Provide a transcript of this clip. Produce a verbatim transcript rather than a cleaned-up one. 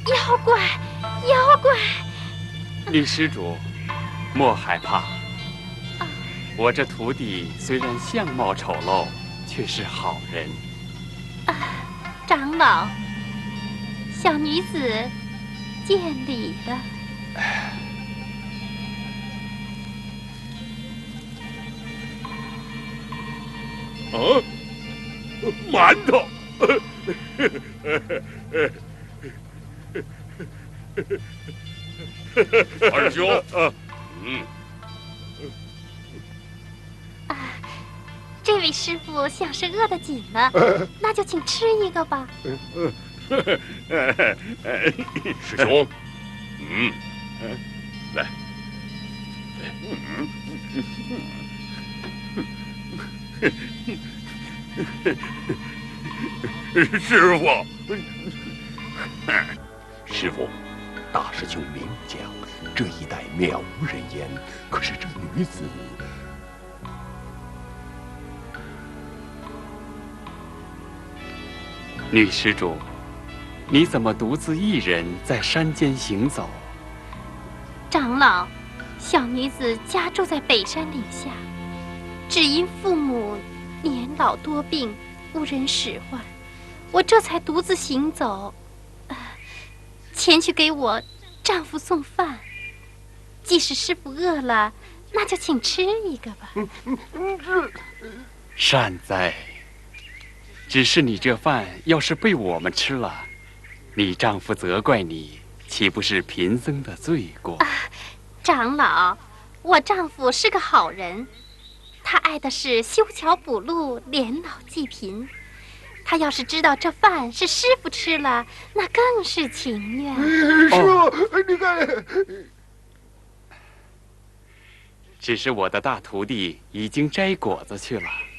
妖怪，妖怪！ 女施主，莫害怕。我这徒弟虽然相貌丑陋，却是好人。 啊，长老，小女子见礼了。 啊，馒头！二兄，嗯。 啊，这位师傅像是饿得紧了，那就请吃一个吧。 师兄，嗯，来，师傅，师傅，大师兄明讲，这一带渺无人烟，可是这女子。 女施主，你怎么独自一人在山间行走？ 长老，小女子家住在北山岭下，只因父母年老多病，无人使唤，我这才独自行走，呃，前去给我丈夫送饭。即使师傅饿了，那就请吃一个吧。 善哉。只是你这饭要是被我们吃了，你丈夫责怪你，岂不是贫僧的罪过？ 啊，长老，我丈夫是个好人，他爱的是修桥补路，连老济贫。他要是知道这饭是师傅吃了，那更是情愿。 师傅，你看， 只是我的大徒弟已经摘果子去了。